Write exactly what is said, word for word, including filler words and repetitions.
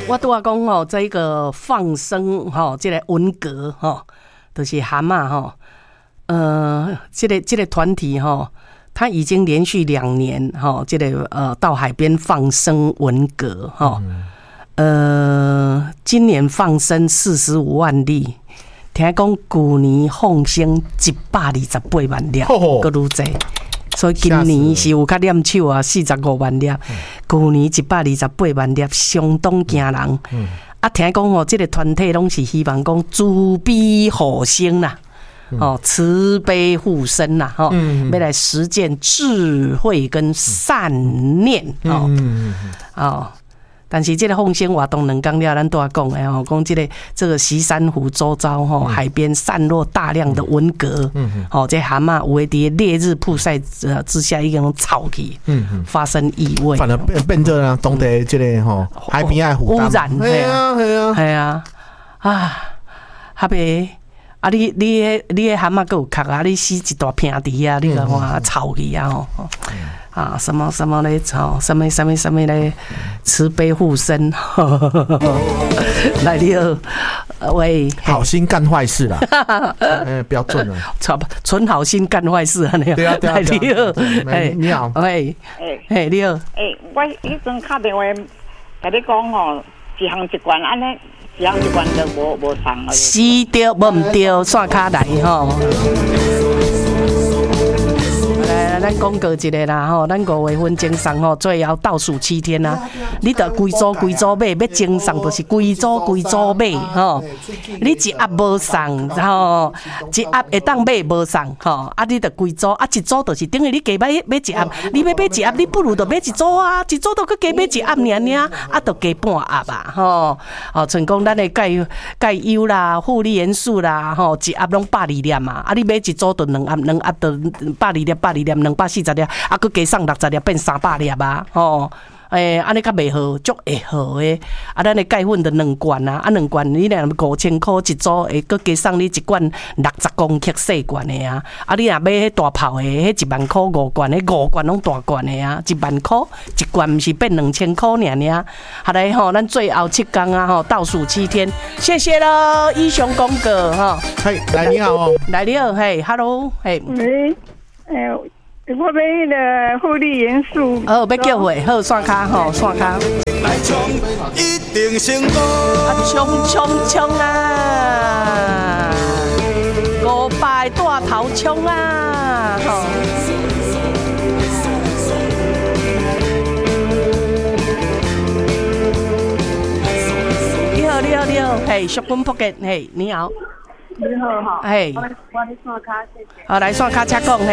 我拄仔讲吼，这个放生吼，这个文革吼，就是蛤蟆吼，呃，这个这个团体吼，他已经连续两年吼，这个呃到海边放生文革吼，呃，今年放生四十五万粒，听讲去年放生一百二十八万粒，搁愈济。所以今年是有较念手啊，四十五万粒，去年一百二十八万粒，相当惊人。嗯、啊，听讲哦，这个团体拢是希望讲慈悲护生啦，嗯、哦，慈悲护生啦，吼、哦，嗯、要来实践智慧跟善念，哦，嗯、哦。但是这个放生活动两天了，咱都要讲的吼，讲这个这个西山湖周遭吼、嗯、海边散落大量的文蛤，嗯哦，这蛤蟆有的伫烈日曝晒之下已经臭去，嗯嗯，发生异味， 反而变变做啦当地这个吼海边爱污染， 系啊系啊系啊啊，哈袂啊你你迄你迄蛤蟆佫有壳啊，你死一大片伫遐，你个看臭去啊吼。啊，什么什么嘞？操，什么什么什么嘞？慈悲护生，来了，喂， 好心干坏事啦，哎，标准了， 纯好心干坏事啊！ 对啊，对啊， 你好， 哎，你好， 喂，哎，你好， 哎，我迄阵打电话甲你讲吼，一项一关安尼，一项一关就无无送了。 是对，无唔对，刷卡来吼。来来，咱讲过一个啦吼，咱五月份精送吼，最后倒数七天啊！你得规组规组买，要精送就是规组规组买吼。你一盒无送，然后一盒会当买无送吼，啊你得规组啊一组就是等于你加买买一盒，你要买一盒，你不如就买一组啊，一组都去加买一盒尔尔，啊都加半盒啊吼。哦，像讲咱的钙钙优啦、负离元素啦吼，一盒拢百二粒嘛，啊你买一组就两盒，两盒就百二粒百二。两百四十粒，啊，佮加送六十粒，变三百粒啊！吼，诶、欸，安尼较袂好，足会好诶。啊，咱的钙粉就两罐啊，啊两罐你若五千块一组，会佮加送你一罐六十公克细罐的啊。啊，你若买迄大泡的，迄一万块五罐，迄五罐拢大罐的啊，一万块一罐，毋是变两千块尔尔。好来吼，咱最后七天啊，吼，倒数七天，谢谢咯，以上公告吼。 嘿，来你好哦， 来你好，嘿 ，hello， 嘿， 喂，诶。我买迄个负离元素， 好，要叫回，好，刷卡吼，刷卡。来冲，一定成功！啊，冲冲冲啊！五百大头冲啊！吼。你好，你好，你好，嘿，淑君仆嘅，嘿，你好。 你好，哈。 嘿。 我我来刷卡，谢谢。 好，来刷卡，请讲。